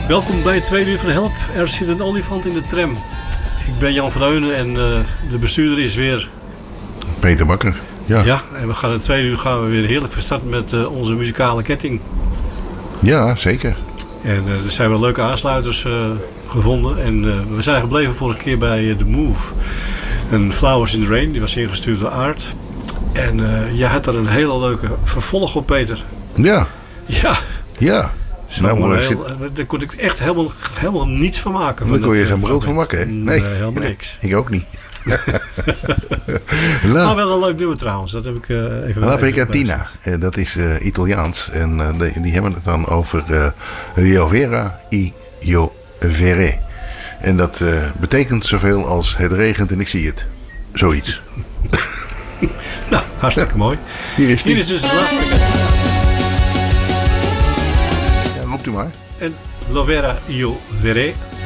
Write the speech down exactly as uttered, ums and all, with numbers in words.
Welkom bij het tweede uur van Help. Er zit een olifant in de tram. Ik ben Jan van Heunen en uh, de bestuurder is weer... Peter Bakker. Ja. Ja, en we gaan in het tweede uur gaan we weer heerlijk van start met uh, onze muzikale ketting. Ja, zeker. En uh, er zijn wel leuke aansluiters uh, gevonden. En uh, we zijn gebleven vorige keer bij uh, The Move. En Flowers in the Rain, die was ingestuurd door Aart. En uh, jij had daar een hele leuke vervolg op, Peter. Ja. Ja. Ja. Nou, maar heel, daar kon ik echt helemaal, helemaal niets van maken. Daar kon je geen brood van maken, hè? Nee, nee, helemaal niks. Ik ook niet. Maar wel een leuk nummer trouwens. Dat heb ik uh, even... La Pegatina. Uh, dat is uh, Italiaans. En uh, die, die hebben het dan over uh, Rio Vera i io verrei. En dat uh, betekent zoveel als het regent en ik zie het. Zoiets. Nou, hartstikke mooi. Hier is, Hier is dus La Pegatina. Ja, roept u maar. En La Vera io verrei.